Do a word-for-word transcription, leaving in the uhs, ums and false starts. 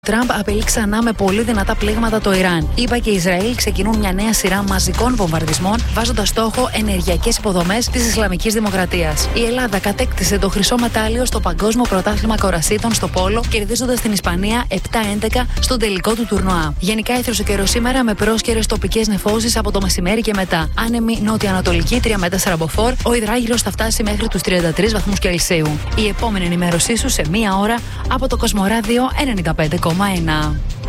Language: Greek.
Τραμπ απειλεί ξανά με πολύ δυνατά πλήγματα το Ιράν. ΗΠΑ και Ισραήλ ξεκινούν μια νέα σειρά μαζικών βομβαρδισμών, βάζοντας στόχο ενεργειακές υποδομές της Ισλαμικής Δημοκρατίας. Η Ελλάδα κατέκτησε το χρυσό μετάλλιο στο Παγκόσμιο Πρωτάθλημα Κορασίτων στο Πόλο, κερδίζοντας την Ισπανία επτά έντεκα στον τελικό του τουρνουά. Γενικά έθρωσε ο καιρός σήμερα με πρόσκαιρες τοπικές νεφώσεις από το μεσημέρι και μετά. Άνεμη νότια-ανατολική τρία με τέσσερα μποφόρ, ο υδράγυλος θα φτάσει μέχρι τους τριάντα τρεις βαθμούς Κελσίου. Η επόμενη ενημέρωσή σου σε μία ώρα από το Κοσμοράδιο ενενήντα πέντε κόμμα ένα.